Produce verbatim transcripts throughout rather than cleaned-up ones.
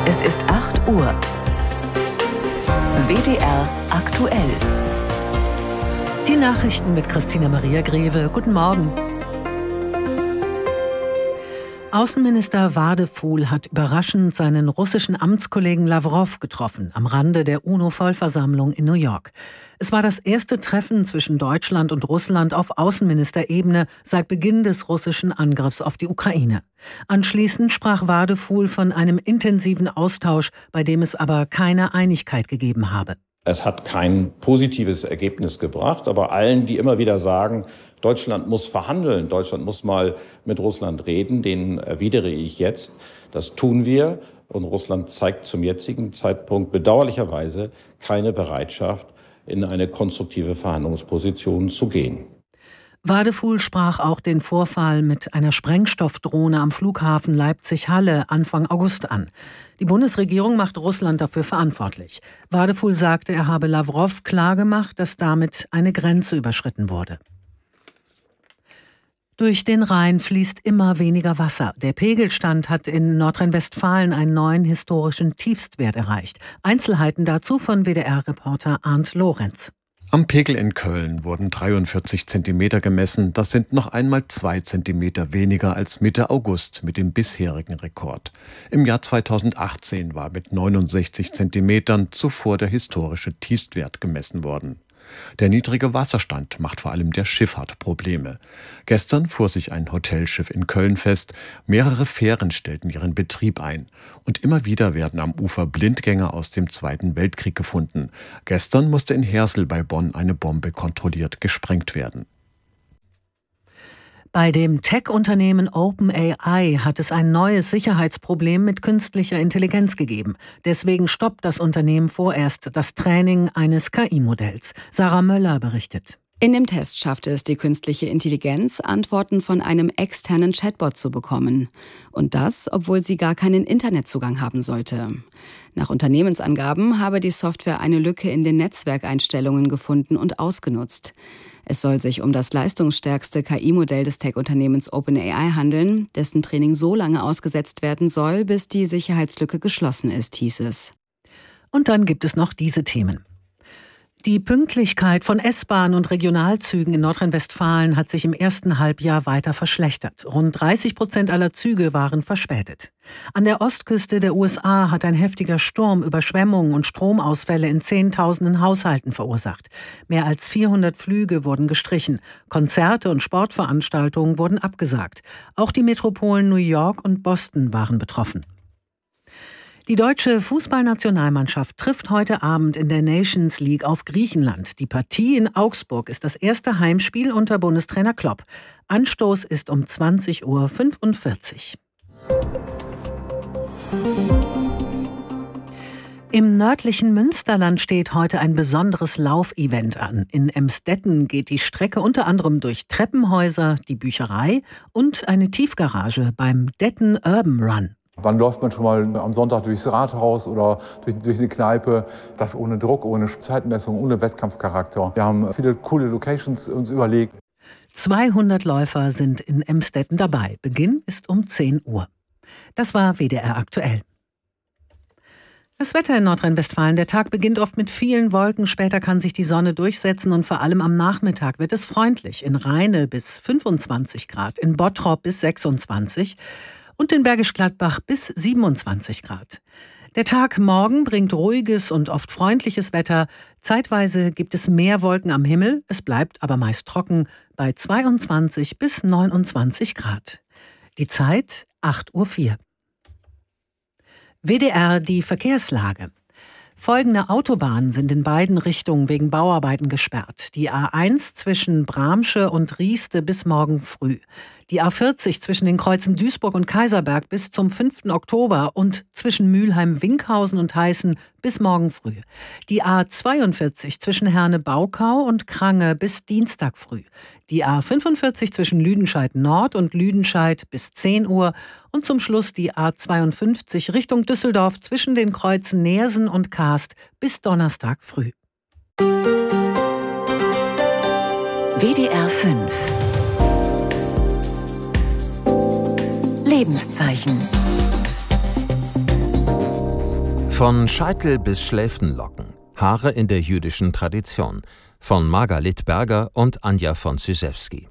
Es ist acht Uhr. W D R aktuell. Die Nachrichten mit Christina Maria Greve. Guten Morgen. Außenminister Wadephul hat überraschend seinen russischen Amtskollegen Lawrow getroffen, am Rande der UNO-Vollversammlung in New York. Es war das erste Treffen zwischen Deutschland und Russland auf Außenministerebene seit Beginn des russischen Angriffs auf die Ukraine. Anschließend sprach Wadephul von einem intensiven Austausch, bei dem es aber keine Einigkeit gegeben habe. Es hat kein positives Ergebnis gebracht, aber allen, die immer wieder sagen, Deutschland muss verhandeln, Deutschland muss mal mit Russland reden, denen erwidere ich jetzt, das tun wir. Und Russland zeigt zum jetzigen Zeitpunkt bedauerlicherweise keine Bereitschaft, in eine konstruktive Verhandlungsposition zu gehen. Wadephul sprach auch den Vorfall mit einer Sprengstoffdrohne am Flughafen Leipzig-Halle Anfang August an. Die Bundesregierung macht Russland dafür verantwortlich. Wadephul sagte, er habe Lawrow klargemacht, dass damit eine Grenze überschritten wurde. Durch den Rhein fließt immer weniger Wasser. Der Pegelstand hat in Nordrhein-Westfalen einen neuen historischen Tiefstwert erreicht. Einzelheiten dazu von W D R-Reporter Arndt Lorenz. Am Pegel in Köln wurden dreiundvierzig Zentimeter gemessen. Das sind noch einmal zwei Zentimeter weniger als Mitte August mit dem bisherigen Rekord. Im Jahr zweitausendachtzehn war mit neunundsechzig Zentimetern zuvor der historische Tiefstwert gemessen worden. Der niedrige Wasserstand macht vor allem der Schifffahrt Probleme. Gestern fuhr sich ein Hotelschiff in Köln fest. Mehrere Fähren stellten ihren Betrieb ein. Und immer wieder werden am Ufer Blindgänger aus dem Zweiten Weltkrieg gefunden. Gestern musste in Hersel bei Bonn eine Bombe kontrolliert gesprengt werden. Bei dem Tech-Unternehmen OpenAI hat es ein neues Sicherheitsproblem mit künstlicher Intelligenz gegeben. Deswegen stoppt das Unternehmen vorerst das Training eines K I-Modells. Sarah Möller berichtet. In dem Test schaffte es die künstliche Intelligenz, Antworten von einem externen Chatbot zu bekommen. Und das, obwohl sie gar keinen Internetzugang haben sollte. Nach Unternehmensangaben habe die Software eine Lücke in den Netzwerkeinstellungen gefunden und ausgenutzt. Es soll sich um das leistungsstärkste K I-Modell des Tech-Unternehmens OpenAI handeln, dessen Training so lange ausgesetzt werden soll, bis die Sicherheitslücke geschlossen ist, hieß es. Und dann gibt es noch diese Themen. Die Pünktlichkeit von S-Bahn und Regionalzügen in Nordrhein-Westfalen hat sich im ersten Halbjahr weiter verschlechtert. Rund dreißig Prozent aller Züge waren verspätet. An der Ostküste der U S A hat ein heftiger Sturm Überschwemmungen und Stromausfälle in Zehntausenden Haushalten verursacht. Mehr als vierhundert Flüge wurden gestrichen. Konzerte und Sportveranstaltungen wurden abgesagt. Auch die Metropolen New York und Boston waren betroffen. Die deutsche Fußballnationalmannschaft trifft heute Abend in der Nations League auf Griechenland. Die Partie in Augsburg ist das erste Heimspiel unter Bundestrainer Klopp. Anstoß ist um zwanzig Uhr fünfundvierzig. Im nördlichen Münsterland steht heute ein besonderes Laufevent an. In Emstetten geht die Strecke unter anderem durch Treppenhäuser, die Bücherei und eine Tiefgarage beim Detten Urban Run. Wann läuft man schon mal am Sonntag durchs Rathaus oder durch, durch eine Kneipe? Das ohne Druck, ohne Zeitmessung, ohne Wettkampfcharakter. Wir haben viele coole Locations uns überlegt. zweihundert Läufer sind in Emstetten dabei. Beginn ist um zehn Uhr. Das war W D R aktuell. Das Wetter in Nordrhein-Westfalen. Der Tag beginnt oft mit vielen Wolken. Später kann sich die Sonne durchsetzen und vor allem am Nachmittag wird es freundlich. In Rheine bis fünfundzwanzig Grad, in Bottrop bis sechsundzwanzig und in Bergisch Gladbach bis siebenundzwanzig Grad. Der Tag morgen bringt ruhiges und oft freundliches Wetter. Zeitweise gibt es mehr Wolken am Himmel. Es bleibt aber meist trocken bei zweiundzwanzig bis neunundzwanzig Grad. Die Zeit acht Uhr vier. W D R, die Verkehrslage. Folgende Autobahnen sind in beiden Richtungen wegen Bauarbeiten gesperrt. Die A eins zwischen Bramsche und Rieste bis morgen früh. Die A vierzig zwischen den Kreuzen Duisburg und Kaiserberg bis zum fünften Oktober und zwischen Mülheim-Winkhausen und Heißen bis morgen früh. Die A zweiundvierzig zwischen Herne-Baukau und Krange bis Dienstag früh. Die A fünfundvierzig zwischen Lüdenscheid Nord und Lüdenscheid bis zehn Uhr und zum Schluss die A zweiundfünfzig Richtung Düsseldorf zwischen den Kreuzen Neersen und Kaast bis Donnerstag früh. W D R fünf Lebenszeichen. Von Scheitel bis Schläfenlocken. Haare in der jüdischen Tradition. Von Margalit Berger und Anja von Zyszewski.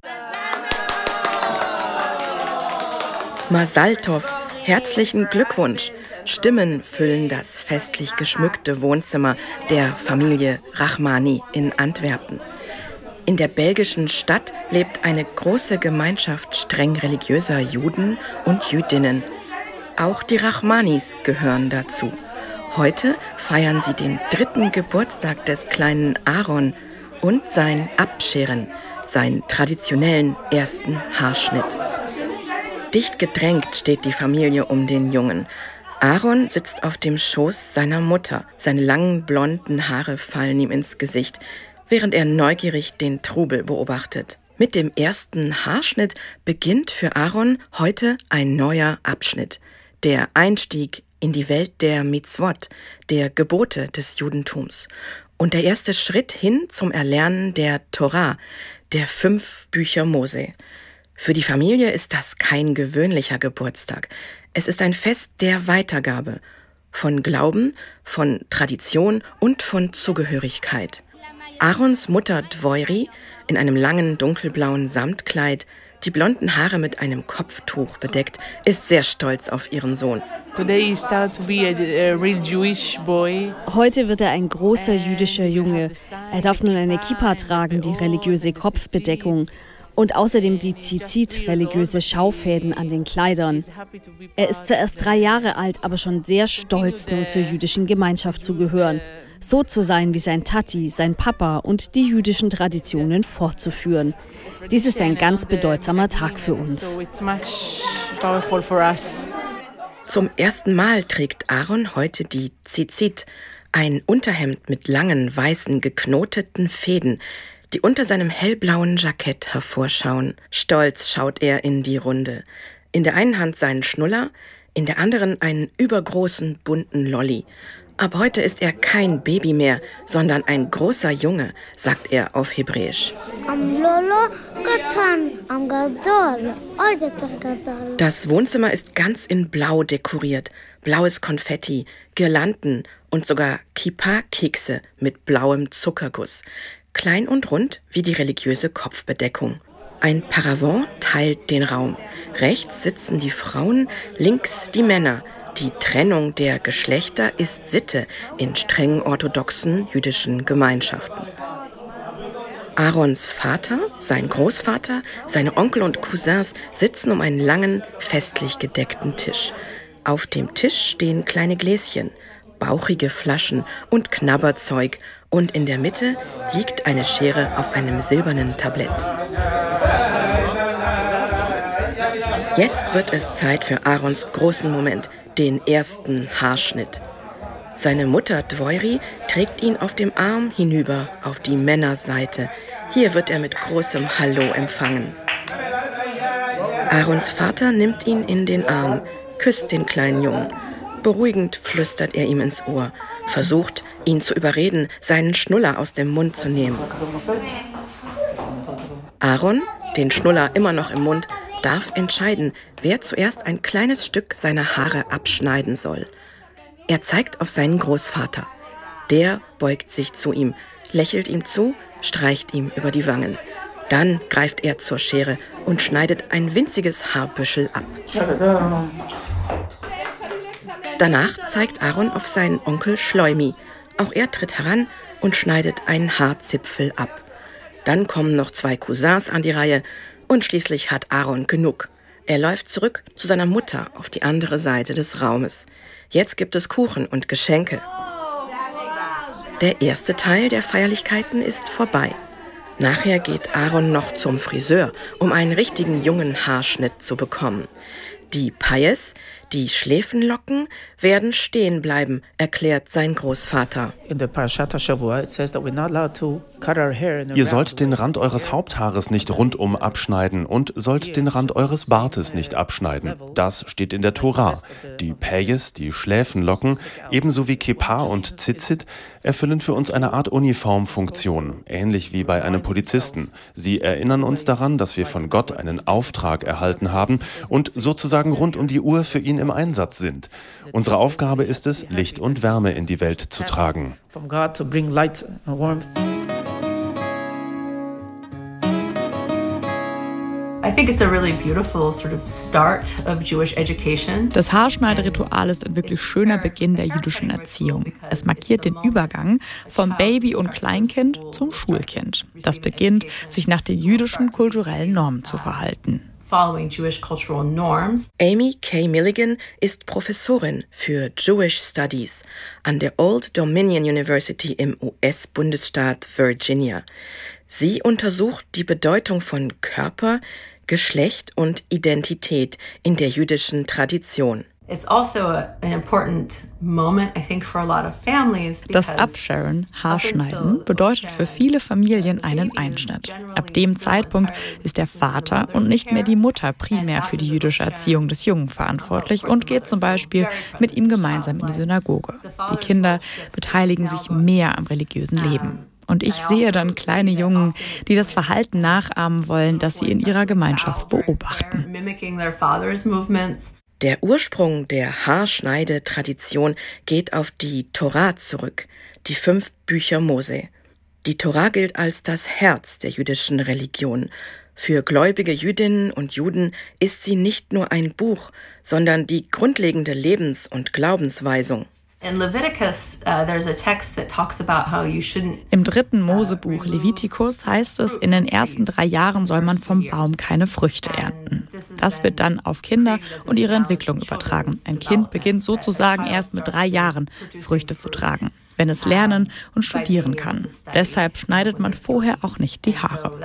Mazal Tov, herzlichen Glückwunsch. Stimmen füllen das festlich geschmückte Wohnzimmer der Familie Rachmani in Antwerpen. In der belgischen Stadt lebt eine große Gemeinschaft streng religiöser Juden und Jüdinnen. Auch die Rachmanis gehören dazu. Heute feiern sie den dritten Geburtstag des kleinen Aaron und sein Abscheren, seinen traditionellen ersten Haarschnitt. Dicht gedrängt steht die Familie um den Jungen. Aaron sitzt auf dem Schoß seiner Mutter. Seine langen blonden Haare fallen ihm ins Gesicht, während er neugierig den Trubel beobachtet. Mit dem ersten Haarschnitt beginnt für Aaron heute ein neuer Abschnitt. Der Einstieg in die Welt der Mitzvot, der Gebote des Judentums. Und der erste Schritt hin zum Erlernen der Torah, der fünf Bücher Mose. Für die Familie ist das kein gewöhnlicher Geburtstag. Es ist ein Fest der Weitergabe von Glauben, von Tradition und von Zugehörigkeit. Aarons Mutter Dvoiri in einem langen dunkelblauen Samtkleid, die blonden Haare mit einem Kopftuch bedeckt, ist sehr stolz auf ihren Sohn. Heute wird er ein großer jüdischer Junge. Er darf nun eine Kippa tragen, die religiöse Kopfbedeckung. Und außerdem die Tzitzit, religiöse Schaufäden an den Kleidern. Er ist zuerst drei Jahre alt, aber schon sehr stolz, nun zur jüdischen Gemeinschaft zu gehören. So zu sein wie sein Tati, sein Papa und die jüdischen Traditionen fortzuführen. Dies ist ein ganz bedeutsamer Tag für uns. Zum ersten Mal trägt Aaron heute die Tzitzit, ein Unterhemd mit langen, weißen, geknoteten Fäden, die unter seinem hellblauen Jackett hervorschauen. Stolz schaut er in die Runde. In der einen Hand seinen Schnuller, in der anderen einen übergroßen, bunten Lolli. Ab heute ist er kein Baby mehr, sondern ein großer Junge, sagt er auf Hebräisch. Das Wohnzimmer ist ganz in Blau dekoriert. Blaues Konfetti, Girlanden und sogar Kippa-Kekse mit blauem Zuckerguss. Klein und rund wie die religiöse Kopfbedeckung. Ein Paravent teilt den Raum. Rechts sitzen die Frauen, links die Männer. Die Trennung der Geschlechter ist Sitte in streng orthodoxen jüdischen Gemeinschaften. Aarons Vater, sein Großvater, seine Onkel und Cousins sitzen um einen langen, festlich gedeckten Tisch. Auf dem Tisch stehen kleine Gläschen, bauchige Flaschen und Knabberzeug. Und in der Mitte liegt eine Schere auf einem silbernen Tablett. Jetzt wird es Zeit für Aarons großen Moment, den ersten Haarschnitt. Seine Mutter Dvoiri trägt ihn auf dem Arm hinüber auf die Männerseite. Hier wird er mit großem Hallo empfangen. Aarons Vater nimmt ihn in den Arm, küsst den kleinen Jungen. Beruhigend flüstert er ihm ins Ohr, versucht, ihn zu überreden, seinen Schnuller aus dem Mund zu nehmen. Aaron, den Schnuller immer noch im Mund, darf entscheiden, wer zuerst ein kleines Stück seiner Haare abschneiden soll. Er zeigt auf seinen Großvater. Der beugt sich zu ihm, lächelt ihm zu, streicht ihm über die Wangen. Dann greift er zur Schere und schneidet ein winziges Haarbüschel ab. Danach zeigt Aaron auf seinen Onkel Schleumi. Auch er tritt heran und schneidet einen Haarzipfel ab. Dann kommen noch zwei Cousins an die Reihe und schließlich hat Aaron genug. Er läuft zurück zu seiner Mutter auf die andere Seite des Raumes. Jetzt gibt es Kuchen und Geschenke. Der erste Teil der Feierlichkeiten ist vorbei. Nachher geht Aaron noch zum Friseur, um einen richtigen jungen Haarschnitt zu bekommen. Die Payes, die Schläfenlocken, werden stehen bleiben, erklärt sein Großvater. Ihr sollt den Rand eures Haupthaares nicht rundum abschneiden und sollt den Rand eures Bartes nicht abschneiden. Das steht in der Tora. Die Payes, die Schläfenlocken, ebenso wie Kippa und Tzitzit, erfüllen für uns eine Art Uniformfunktion, ähnlich wie bei einem Polizisten. Sie erinnern uns daran, dass wir von Gott einen Auftrag erhalten haben und sozusagen rund um die Uhr für ihn im Einsatz sind. Unsere Aufgabe ist es, Licht und Wärme in die Welt zu tragen. Das Haarschneideritual ist ein wirklich schöner Beginn der jüdischen Erziehung. Es markiert den Übergang vom Baby und Kleinkind zum Schulkind. Das beginnt, sich nach den jüdischen kulturellen Normen zu verhalten. Amy K. Milligan ist Professorin für Jewish Studies an der Old Dominion University im U S-Bundesstaat Virginia. Sie untersucht die Bedeutung von Körper, Geschlecht und Identität in der jüdischen Tradition. Das Abscheren, Haarschneiden, bedeutet für viele Familien einen Einschnitt. Ab dem Zeitpunkt ist der Vater und nicht mehr die Mutter primär für die jüdische Erziehung des Jungen verantwortlich und geht zum Beispiel mit ihm gemeinsam in die Synagoge. Die Kinder beteiligen sich mehr am religiösen Leben. Und ich sehe dann kleine Jungen, die das Verhalten nachahmen wollen, das sie in ihrer Gemeinschaft beobachten. Der Ursprung der Haarschneidetradition geht auf die Tora zurück, die fünf Bücher Mose. Die Tora gilt als das Herz der jüdischen Religion. Für gläubige Jüdinnen und Juden ist sie nicht nur ein Buch, sondern die grundlegende Lebens- und Glaubensweisung. Im dritten Mosebuch Levitikus heißt es, in den ersten drei Jahren soll man vom Baum keine Früchte ernten. Das wird dann auf Kinder und ihre Entwicklung übertragen. Ein Kind beginnt sozusagen erst mit drei Jahren Früchte zu tragen, wenn es lernen und studieren kann. Deshalb schneidet man vorher auch nicht die Haare.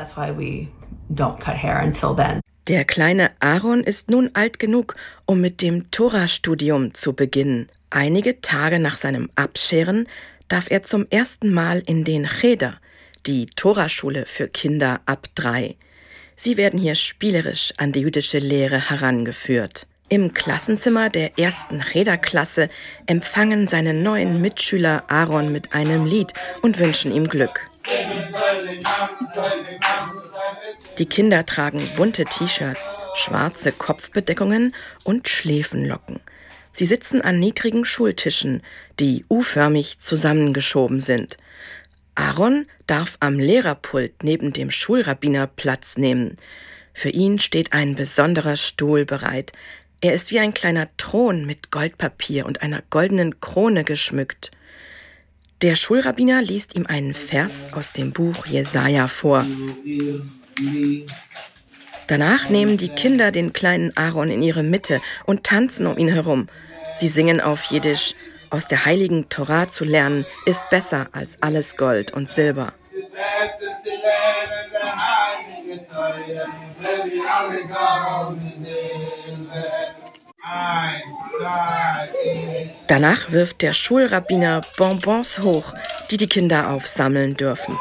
Der kleine Aaron ist nun alt genug, um mit dem Tora-Studium zu beginnen. Einige Tage nach seinem Abscheren darf er zum ersten Mal in den Cheder, die Toraschule für Kinder ab drei. Sie werden hier spielerisch an die jüdische Lehre herangeführt. Im Klassenzimmer der ersten Cheder-Klasse empfangen seine neuen Mitschüler Aaron mit einem Lied und wünschen ihm Glück. Die Kinder tragen bunte T-Shirts, schwarze Kopfbedeckungen und Schläfenlocken. Sie sitzen an niedrigen Schultischen, die U-förmig zusammengeschoben sind. Aaron darf am Lehrerpult neben dem Schulrabbiner Platz nehmen. Für ihn steht ein besonderer Stuhl bereit. Er ist wie ein kleiner Thron mit Goldpapier und einer goldenen Krone geschmückt. Der Schulrabbiner liest ihm einen Vers aus dem Buch Jesaja vor. Danach nehmen die Kinder den kleinen Aaron in ihre Mitte und tanzen um ihn herum. Sie singen auf Jiddisch: Aus der heiligen Tora zu lernen, ist besser als alles Gold und Silber. Danach wirft der Schulrabbiner Bonbons hoch, die die Kinder aufsammeln dürfen.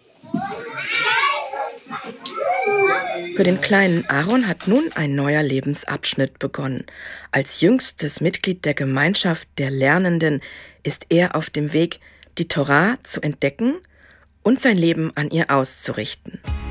Für den kleinen Aaron hat nun ein neuer Lebensabschnitt begonnen. Als jüngstes Mitglied der Gemeinschaft der Lernenden ist er auf dem Weg, die Tora zu entdecken und sein Leben an ihr auszurichten.